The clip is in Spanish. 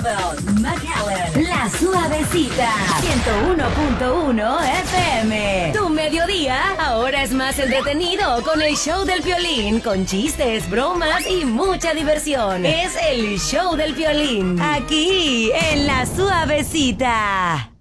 Bethel, McAllen, La Suavecita, 101.1 FM. Tu mediodía ahora es más entretenido con el show del Piolín, con chistes, bromas y mucha diversión. Es el show del Piolín, aquí en La Suavecita.